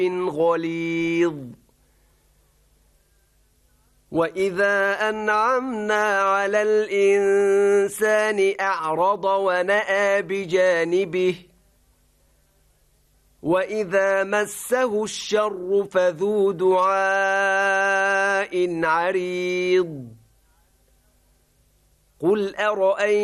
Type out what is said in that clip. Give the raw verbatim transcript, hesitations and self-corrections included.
غليظ وإذا أنعمنا على الإنسان أعرض ونأى بجانبه وإذا مسه الشر فذو دعاء عريض قل أرأيتم